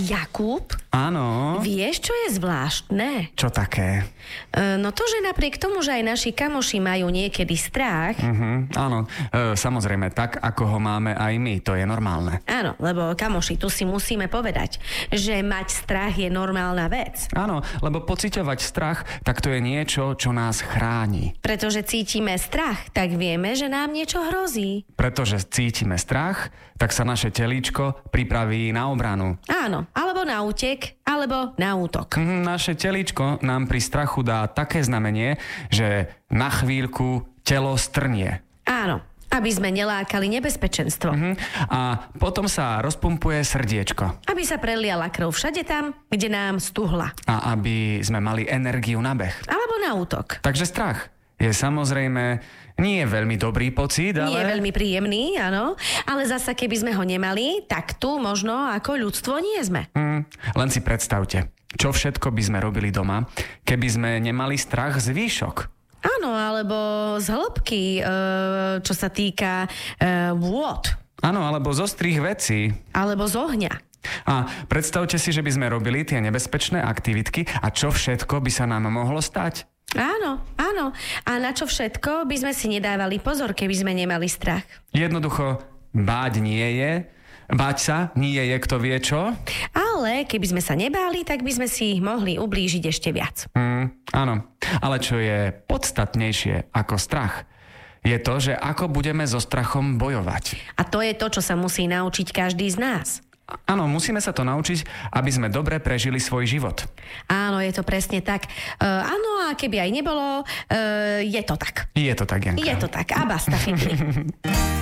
Jakub? Áno. Vieš, čo je zvláštne? Čo také? No to, že napriek tomu, že aj naši kamoši majú niekedy strach... Áno, samozrejme, tak ako ho máme aj my, to je normálne. Áno, lebo kamoši, tu si musíme povedať, že mať strach je normálna vec. Áno, lebo pociťovať strach, tak to je niečo, čo nás chráni. Pretože cítime strach, tak vieme, že nám niečo hrozí. Pretože cítime strach, tak sa naše telíčko pripraví na obranu. Áno, alebo na útek, alebo na útok. Naše telíčko nám pri strachu dá také znamenie, že na chvíľku telo strnie. Áno, aby sme nelákali nebezpečenstvo. A potom sa rozpumpuje srdiečko. Aby sa preliala krv všade tam, kde nám stuhla. A aby sme mali energiu na beh. Alebo na útok. Takže strach je samozrejme nie veľmi dobrý pocit, ale... Nie je veľmi príjemný, áno. Ale zasa, keby sme ho nemali, tak tu možno ako ľudstvo nie sme. Len si predstavte, čo všetko by sme robili doma, keby sme nemali strach z výšok. Áno, alebo z hĺbky, čo sa týka vôd. Áno, alebo z ostrých vecí. Alebo z ohňa. A predstavte si, že by sme robili tie nebezpečné aktivitky a čo všetko by sa nám mohlo stať. Áno, áno. A na čo všetko by sme si nedávali pozor, keby sme nemali strach? Jednoducho, báť sa nie je kto vie čo. Ale keby sme sa nebáli, tak by sme si mohli ublížiť ešte viac. Áno, ale čo je podstatnejšie ako strach, je to, že ako budeme so strachom bojovať. A to je to, čo sa musí naučiť každý z nás. Áno, musíme sa to naučiť, aby sme dobre prežili svoj život. Áno, je to presne tak. Áno, a keby aj nebolo, je to tak. Je to tak, Janka. Je to tak. A basta, Fitri.